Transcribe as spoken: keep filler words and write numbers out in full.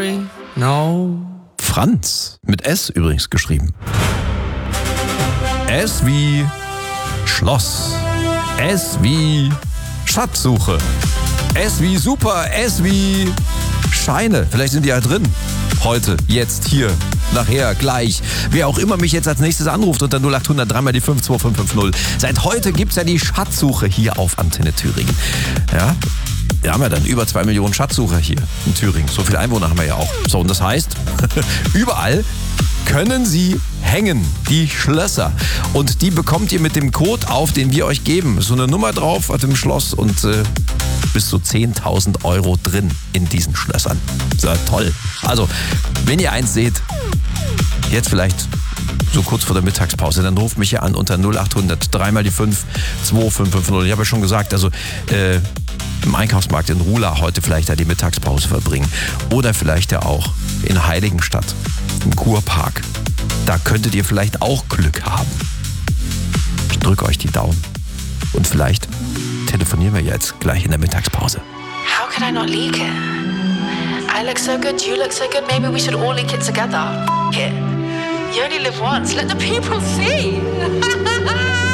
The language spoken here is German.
No. Franz, mit S übrigens geschrieben. S wie Schloss. S wie Schatzsuche. S wie super. S wie Scheine. Vielleicht sind die ja drin. Heute, jetzt, hier, nachher, gleich. Wer auch immer mich jetzt als nächstes anruft unter null acht hundert drei mal die fünf zwei fünf fünf null. Seit heute gibt's ja die Schatzsuche hier auf Antenne Thüringen. Ja, wir haben ja dann über zwei Millionen Schatzsucher hier in Thüringen. So viele Einwohner haben wir ja auch. So, und das heißt, überall können Sie hängen, die Schlösser. Und die bekommt ihr mit dem Code auf, den wir euch geben. So eine Nummer drauf auf dem Schloss und äh, bis zu zehntausend Euro drin in diesen Schlössern. Ist ja toll. Also, wenn ihr eins seht, jetzt vielleicht so kurz vor der Mittagspause, dann ruft mich hier an unter null acht hundert drei mal die fünf zwei fünf fünf null. Ich habe ja schon gesagt, also äh, im Einkaufsmarkt in Ruhla heute vielleicht da die Mittagspause verbringen. Oder vielleicht ja auch in Heiligenstadt, im Kurpark. Da könntet ihr vielleicht auch Glück haben. Ich drücke euch die Daumen. Und vielleicht telefonieren wir jetzt gleich in der Mittagspause. How could I not leak it? I look so good, you look so good, maybe we should all leak it together. It. You only live once, let the people see.